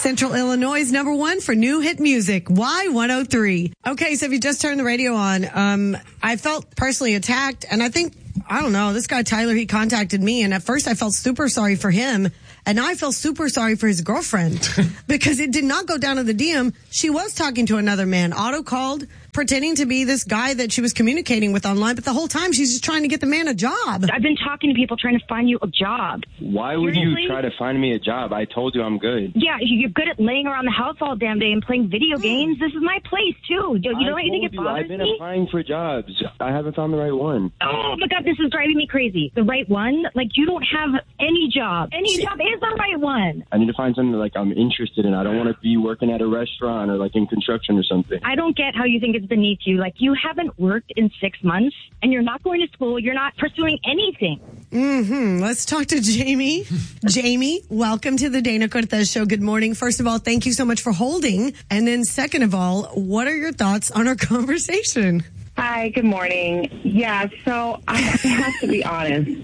Central Illinois' number one for new hit music, Y103. Okay, so if you just turned the radio on, I felt personally attacked, and I think, I don't know, this guy Tyler, he contacted me, and at first I felt super sorry for him, and now I feel super sorry for his girlfriend because it did not go down to the DM. She was talking to another man. Auto called, pretending to be this guy that she was communicating with online, but the whole time she's just trying to get the man a job. I've been talking to people trying to find you a job. Why would you try to find me a job? I told you I'm good. Yeah, you're good at laying around the house all damn day and playing video games. This is my place, too. You don't think it bothers me? I've been applying for jobs. I haven't found the right one. Oh, my God, this is driving me crazy. The right one? Like, you don't have any job. Any job is the right one. I need to find something like I'm interested in. I don't want to be working at a restaurant or like in construction or something. I don't get how you think it's beneath you. Like, you haven't worked in 6 months, and you're not going to school. You're not pursuing anything. Let's talk to Jamie. Jamie, welcome to the Dana Cortez Show. Good morning. First of all, thank you so much for holding. And then second of all, what are your thoughts on our conversation? Hi, good morning. Yeah, so I have to be honest.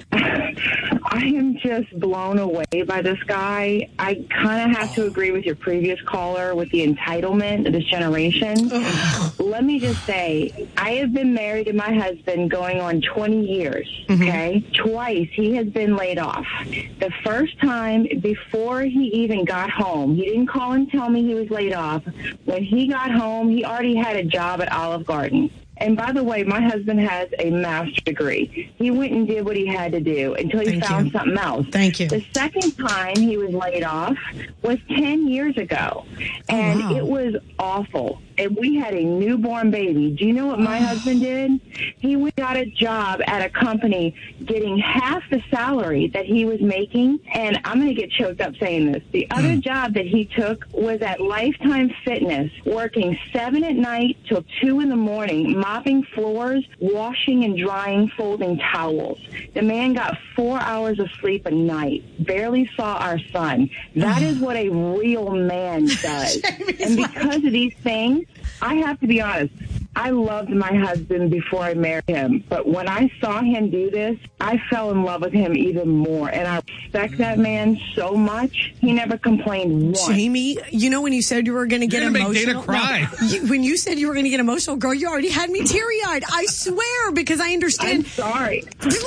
I am just blown away by this guy. I kind of have to agree with your previous caller with the entitlement of this generation. Let me just say, I have been married to my husband going on 20 years, okay? Twice he has been laid off. The first time, before he even got home, he didn't call and tell me he was laid off. When he got home, he already had a job at Olive Garden. And by the way, my husband has a master's degree. He went and did what he had to do until he found something else. Thank you. The second time he was laid off was 10 years ago. And it was awful. And we had a newborn baby. Do you know what my husband did? He got a job at a company getting half the salary that he was making. And I'm going to get choked up saying this. The other job that he took was at Lifetime Fitness, working 7 at night till 2 in the morning, mopping floors, washing and drying, folding towels. The man got 4 hours of sleep a night, barely saw our son. That is what a real man does. And because of these things, I have to be honest, I loved my husband before I married him. But when I saw him do this, I fell in love with him even more. And I respect that man so much. He never complained once. Jamie, you know when you said you were going to get emotional? Make Dana cry. No, when you said you were going to get emotional, girl, you already had me teary-eyed. I swear, because I understand. I'm sorry.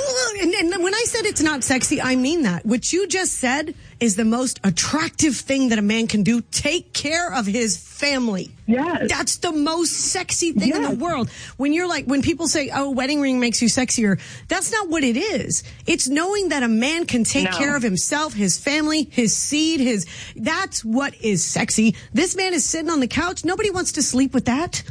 And when I said it's not sexy, I mean that. What you just said is the most attractive thing that a man can do. Take care of his family. Yes. That's the most sexy thing in the world. When you're like, when people say, oh, wedding ring makes you sexier, that's not what it is. It's knowing that a man can take care of himself, his family, his seed, that's what is sexy. This man is sitting on the couch. Nobody wants to sleep with that.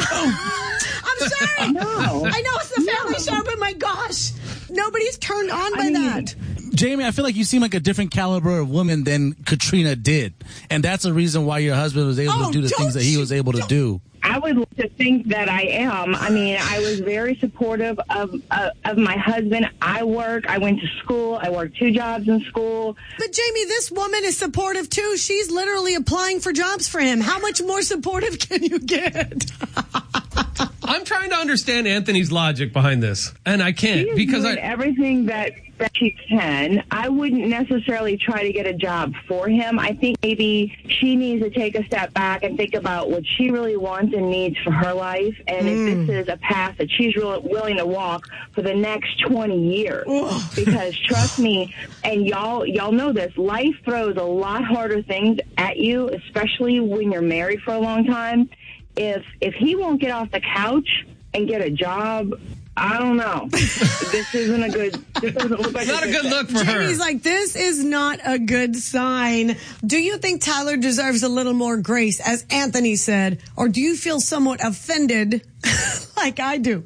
I'm sorry. No. I know it's the family show, but my gosh, nobody's turned on by that. Jamie, I feel like you seem like a different caliber of woman than Katrina did. And that's the reason why your husband was able to do the things that he was able to do. I would like to think that I am. I mean, I was very supportive of my husband. I went to school. I worked 2 jobs in school. But Jamie, this woman is supportive too. She's literally applying for jobs for him. How much more supportive can you get? I'm trying to understand Anthony's logic behind this, and I can't She is because doing everything that she can. I wouldn't necessarily try to get a job for him. I think maybe she needs to take a step back and think about what she really wants and needs for her life, and if this is a path that she's really willing to walk for the next 20 years. Because trust me, and y'all know this, life throws a lot harder things at you, especially when you're married for a long time. If he won't get off the couch and get a job, I don't know. This doesn't look like not a good look for her. Jamie's like, this is not a good sign. Do you think Tyler deserves a little more grace, as Anthony said, or do you feel somewhat offended like I do?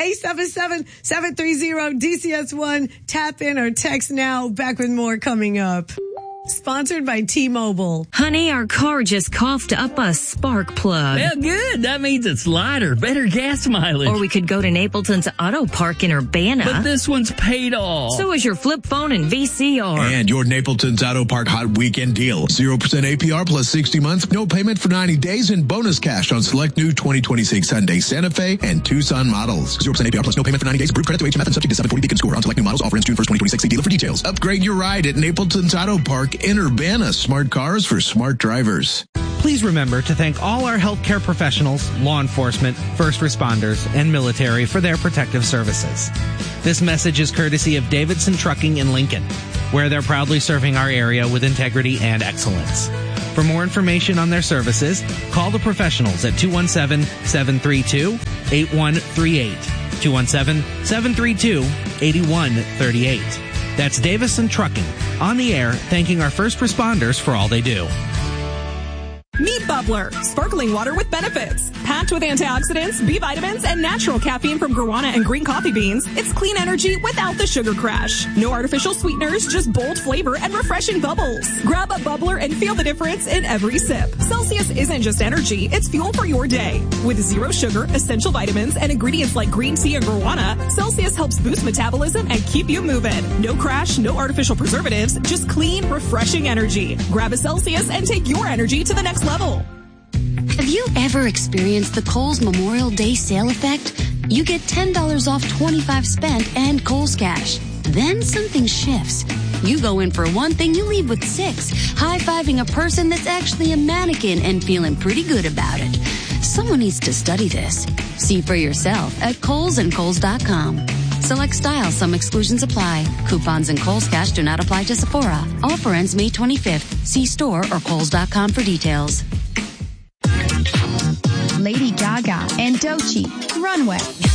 877-730-DCS1. Tap in or text now. Back with more coming up. Sponsored by T-Mobile. Honey, our car just coughed up a spark plug. Well, good. That means it's lighter, better gas mileage. Or we could go to Napleton's Auto Park in Urbana. But this one's paid off. So is your flip phone and VCR. And your Napleton's Auto Park Hot Weekend Deal. 0% APR plus 60 months, no payment for 90 days, and bonus cash on select new 2026 Hyundai Santa Fe and Tucson models. 0% APR plus no payment for 90 days. Approved credit through HMF and subject to 740 Beacon score on select new models. Offer ends June 1st, 2026. See dealer for details. Upgrade your ride at Napleton's Auto Park Urbana, smart cars for smart drivers. Please remember to thank all our healthcare professionals, law enforcement, first responders, and military for their protective services. This message is courtesy of Davidson Trucking in Lincoln, where they're proudly serving our area with integrity and excellence. For more information on their services, call the professionals at 217-732-8138. 217-732-8138. That's Davison Trucking, on the air, thanking our first responders for all they do. Meet Bubbler, sparkling water with benefits. Packed with antioxidants, B vitamins, and natural caffeine from guarana and green coffee beans, it's clean energy without the sugar crash. No artificial sweeteners, just bold flavor and refreshing bubbles. Grab a Bubbler and feel the difference in every sip. Celsius isn't just energy, it's fuel for your day. With zero sugar, essential vitamins, and ingredients like green tea and guarana, Celsius helps boost metabolism and keep you moving. No crash, no artificial preservatives, just clean, refreshing energy. Grab a Celsius and take your energy to the next level. Have you ever experienced the Kohl's Memorial Day sale effect? You get $10 off 25 spent and Kohl's Cash. Then something shifts. You go in for one thing, you leave with 6, high-fiving a person that's actually a mannequin and feeling pretty good about it. Someone needs to study this. See for yourself at Kohl's and Kohl's.com. Select styles, some exclusions apply. Coupons and Kohl's Cash do not apply to Sephora. Offer ends May 25th. See store or Kohl's.com for details. Lady Gaga and Doechii, Runway.